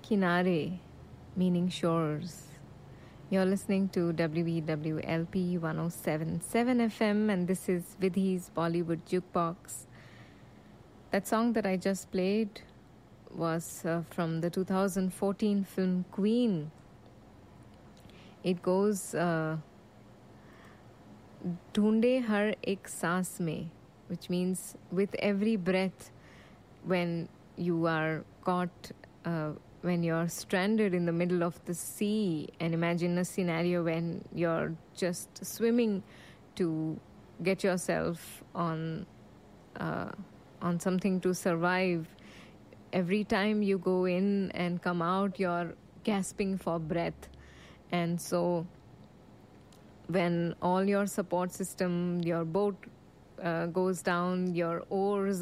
Kinare, meaning shores. You're listening to WVWLP 107.7 FM, and this is Vidhi's Bollywood Jukebox. That song that I just played was from the 2014 film Queen. It goes Dhoonde har ek saans mein, which means with every breath. When you are caught, when you're stranded in the middle of the sea, and imagine a scenario when you're just swimming to get yourself on something to survive. Every time you go in and come out, you're gasping for breath. And so when all your support system, your boat goes down, your oars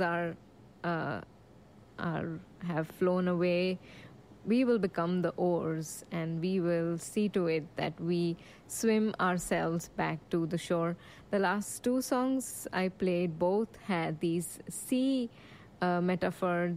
have flown away, we will become the oars, and we will see to it that we swim ourselves back to the shore. The last two songs I played both had these sea metaphor,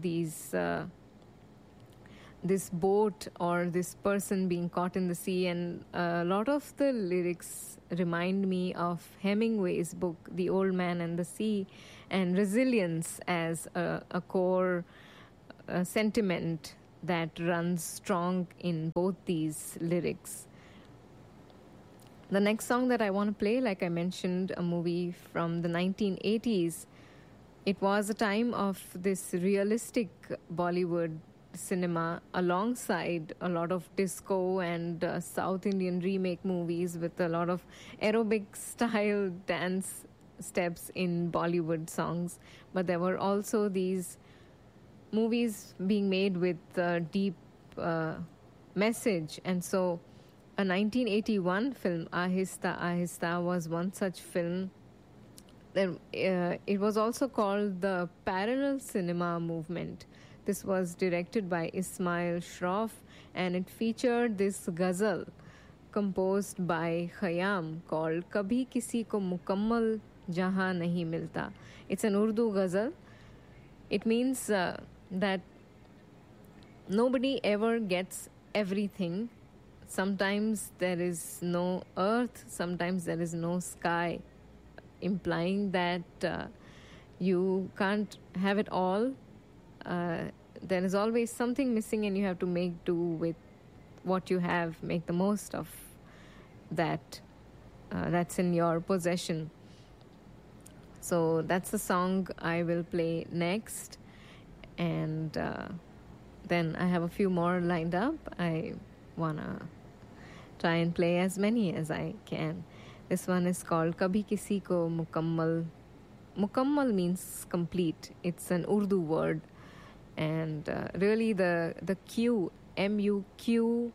this boat or this person being caught in the sea, and a lot of the lyrics remind me of Hemingway's book The Old Man and the Sea, and resilience as a core sentiment that runs strong in both these lyrics. The next song that I want to play, like I mentioned, a movie from the 1980s. It was a time of this realistic Bollywood cinema alongside a lot of disco and South Indian remake movies with a lot of aerobic style dance steps in Bollywood songs. But there were also these movies being made with deep message. And so a 1981 film, Ahista Ahista, was one such film. It was also called the parallel cinema movement. This was directed by Ismail Shroff, and it featured this ghazal composed by Khayyam called Kabhi Kisi Ko Mukammal Jahan Nahi Milta. It's an Urdu ghazal. It means that nobody ever gets everything. Sometimes there is no earth, sometimes there is no sky, implying that you can't have it all. There is always something missing, and you have to make do with what you have, make the most of that that's in your possession. So that's the song I will play next, and then I have a few more lined up. I wanna try and play as many as I can. This one is called Kabhi Kisi Ko Mukammal. Mukammal means complete. It's an Urdu word. And really the Q, MUQAMMAL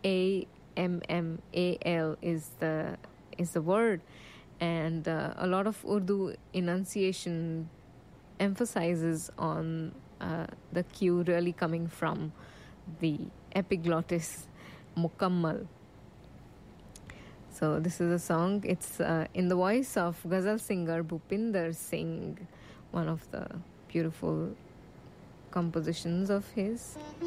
is the word. And a lot of Urdu enunciation emphasizes on the Q really coming from the epiglottis, Mukammal. So this is a song. It's in the voice of ghazal singer Bhupinder Singh, one of the beautiful compositions of his.